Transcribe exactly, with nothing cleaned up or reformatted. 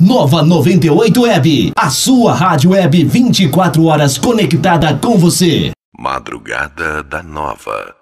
Nova noventa e oito Web, a sua rádio web vinte e quatro horas conectada com você. Madrugada da Nova.